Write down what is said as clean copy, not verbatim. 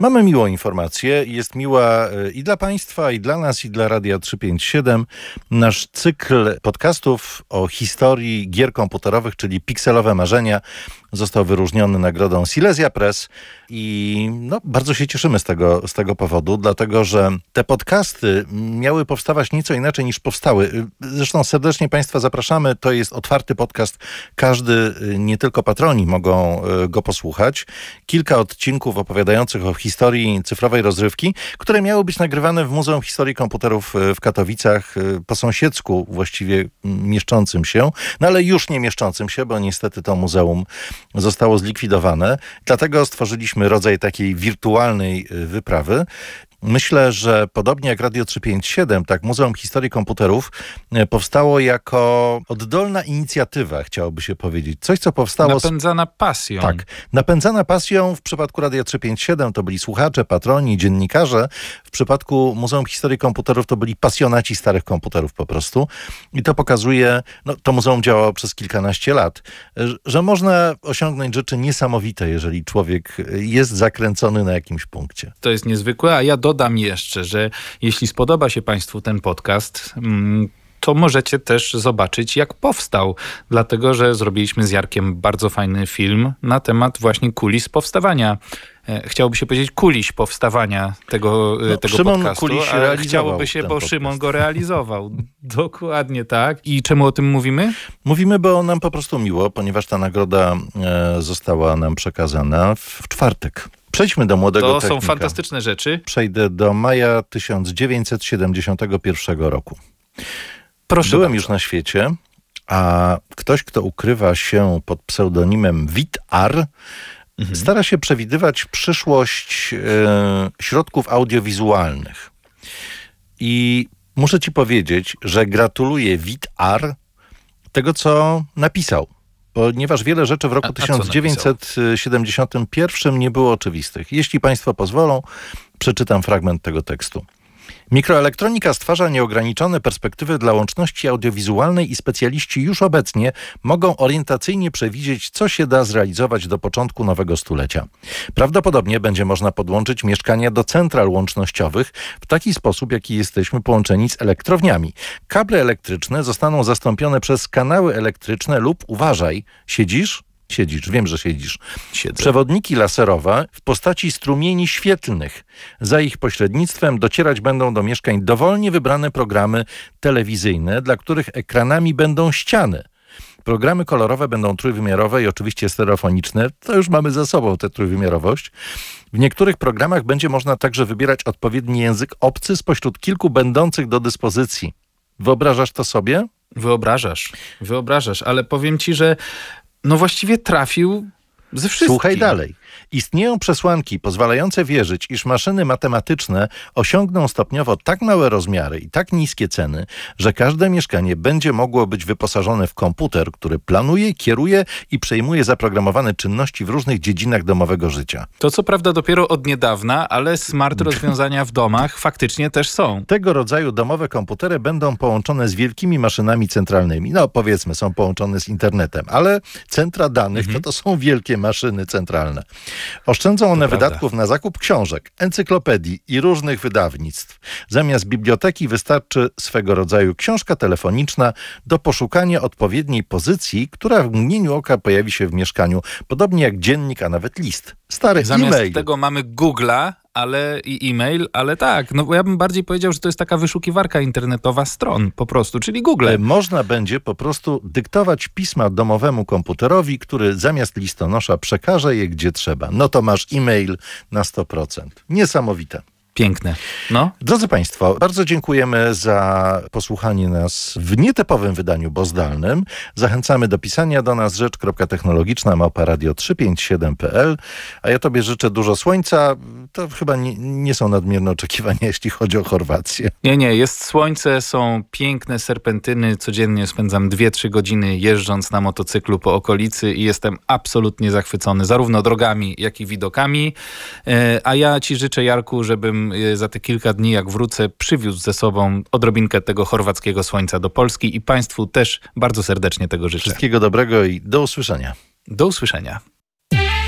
Mamy miłą informację. Jest miła i dla Państwa, i dla nas, i dla Radia 357. Nasz cykl podcastów o historii gier komputerowych, czyli Pikselowe Marzenia, został wyróżniony nagrodą Silesia Press i bardzo się cieszymy z tego powodu, dlatego że te podcasty miały powstawać nieco inaczej niż powstały. Zresztą serdecznie Państwa zapraszamy. To jest otwarty podcast. Każdy, nie tylko patroni mogą go posłuchać. Kilka odcinków opowiadających o historii cyfrowej rozrywki, które miały być nagrywane w Muzeum Historii Komputerów w Katowicach, po sąsiedzku właściwie mieszczącym się, ale już nie mieszczącym się, bo niestety to muzeum zostało zlikwidowane. Dlatego stworzyliśmy rodzaj takiej wirtualnej wyprawy. Myślę, że podobnie jak Radio 357, tak Muzeum Historii Komputerów powstało jako oddolna inicjatywa, chciałoby się powiedzieć. Coś, co powstało... Napędzana pasją. Tak. Napędzana pasją w przypadku Radio 357 to byli słuchacze, patroni, dziennikarze. W przypadku Muzeum Historii Komputerów to byli pasjonaci starych komputerów po prostu. I to pokazuje, to muzeum działało przez kilkanaście lat, że można osiągnąć rzeczy niesamowite, jeżeli człowiek jest zakręcony na jakimś punkcie. To jest niezwykłe, a ja dodam jeszcze, że jeśli spodoba się Państwu ten podcast, to możecie też zobaczyć, jak powstał. Dlatego, że zrobiliśmy z Jarkiem bardzo fajny film na temat właśnie kulis powstawania. Chciałoby się powiedzieć kuliś powstawania tego Szymon podcastu, Kuliś ale chciałoby się, bo podcast. Szymon go realizował. Dokładnie tak. I czemu o tym mówimy? Mówimy, bo nam po prostu miło, ponieważ ta nagroda została nam przekazana w czwartek. Przejdźmy do młodego technika. To są fantastyczne rzeczy. Przejdę do maja 1971 roku. Proszę Byłem bardzo. już na świecie, a ktoś, kto ukrywa się pod pseudonimem Wit-Ar, stara się przewidywać przyszłość środków audiowizualnych. I muszę ci powiedzieć, że gratuluję Wit-Ar tego, co napisał. Ponieważ wiele rzeczy w roku 1971 nie było oczywistych. Jeśli Państwo pozwolą, przeczytam fragment tego tekstu. Mikroelektronika stwarza nieograniczone perspektywy dla łączności audiowizualnej i specjaliści już obecnie mogą orientacyjnie przewidzieć, co się da zrealizować do początku nowego stulecia. Prawdopodobnie będzie można podłączyć mieszkania do central łącznościowych w taki sposób, jaki jesteśmy połączeni z elektrowniami. Kable elektryczne zostaną zastąpione przez kanały elektryczne lub, uważaj, siedzisz, wiem, że siedzisz. Siedzę. Przewodniki laserowe w postaci strumieni świetlnych. Za ich pośrednictwem docierać będą do mieszkań dowolnie wybrane programy telewizyjne, dla których ekranami będą ściany. Programy kolorowe będą trójwymiarowe i oczywiście stereofoniczne. To już mamy za sobą tę trójwymiarowość. W niektórych programach będzie można także wybierać odpowiedni język obcy spośród kilku będących do dyspozycji. Wyobrażasz to sobie? Wyobrażasz, ale powiem ci, że właściwie trafił ze wszystkim. Słuchaj dalej. Istnieją przesłanki pozwalające wierzyć, iż maszyny matematyczne osiągną stopniowo tak małe rozmiary i tak niskie ceny, że każde mieszkanie będzie mogło być wyposażone w komputer, który planuje, kieruje i przejmuje zaprogramowane czynności w różnych dziedzinach domowego życia. To co prawda dopiero od niedawna, ale smart rozwiązania w domach faktycznie też są. Tego rodzaju domowe komputery będą połączone z wielkimi maszynami centralnymi. Powiedzmy, są połączone z internetem, ale centra danych to są wielkie maszyny centralne. Oszczędzą one wydatków na zakup książek, encyklopedii i różnych wydawnictw. Zamiast biblioteki wystarczy swego rodzaju książka telefoniczna do poszukania odpowiedniej pozycji, która w mgnieniu oka pojawi się w mieszkaniu, podobnie jak dziennik, a nawet list. Stary Zamiast e-mail. tego mamy Google'a, i e-mail, ale tak, ja bym bardziej powiedział, że to jest taka wyszukiwarka internetowa stron po prostu, czyli Google. Można będzie po prostu dyktować pisma domowemu komputerowi, który zamiast listonosza przekaże je gdzie trzeba. To masz e-mail na 100%. Niesamowite. Piękne. Drodzy Państwo, bardzo dziękujemy za posłuchanie nas w nietypowym wydaniu, bo zdalnym. Zachęcamy do pisania do nas rzecz.technologiczna@radio357.pl. A ja Tobie życzę dużo słońca. To chyba nie są nadmierne oczekiwania, jeśli chodzi o Chorwację. Nie, jest słońce, są piękne serpentyny. Codziennie spędzam 2-3 godziny jeżdżąc na motocyklu po okolicy i jestem absolutnie zachwycony zarówno drogami, jak i widokami. A ja Ci życzę, Jarku, żebym za te kilka dni, jak wrócę, przywiózł ze sobą odrobinkę tego chorwackiego słońca do Polski i Państwu też bardzo serdecznie tego życzę. Wszystkiego dobrego i do usłyszenia. Do usłyszenia.